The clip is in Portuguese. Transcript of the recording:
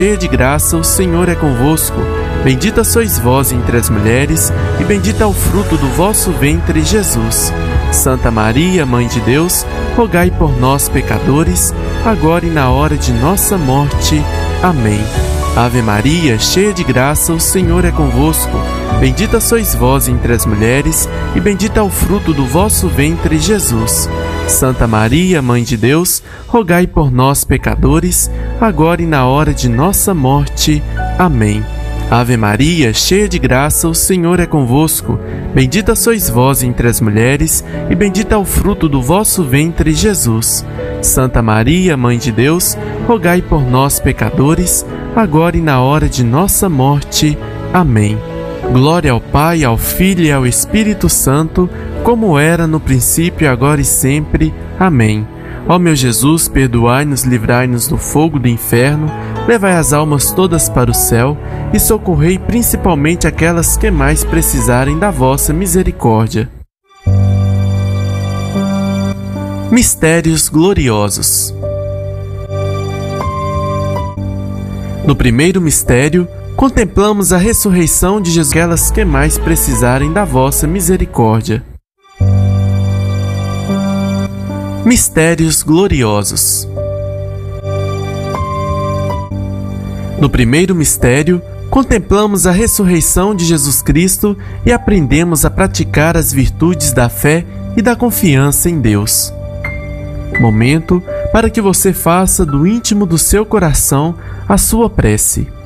cheia de graça, o Senhor é convosco. Bendita sois vós entre as mulheres, e bendito é o fruto do vosso ventre, Jesus. Santa Maria, Mãe de Deus, rogai por nós, pecadores, agora e na hora de nossa morte. Amém. Ave Maria, cheia de graça, o Senhor é convosco. Bendita sois vós entre as mulheres, e bendito é o fruto do vosso ventre, Jesus. Santa Maria, Mãe de Deus, rogai por nós, pecadores, agora e na hora de nossa morte. Amém. Ave Maria, cheia de graça, o Senhor é convosco. Bendita sois vós entre as mulheres, e bendito é o fruto do vosso ventre, Jesus. Santa Maria, Mãe de Deus, rogai por nós, pecadores, agora e na hora de nossa morte. Amém. Glória ao Pai, ao Filho e ao Espírito Santo, como era no princípio, agora e sempre. Amém. Ó meu Jesus, perdoai-nos, livrai-nos do fogo do inferno, levai as almas todas para o céu e socorrei principalmente aquelas que mais precisarem da vossa misericórdia. Mistérios gloriosos. No primeiro mistério, contemplamos a ressurreição de Jesus, aquelas que mais precisarem da vossa misericórdia. Mistérios gloriosos. No primeiro mistério, contemplamos a ressurreição de Jesus Cristo e aprendemos a praticar as virtudes da fé e da confiança em Deus. Momento para que você faça do íntimo do seu coração a sua prece.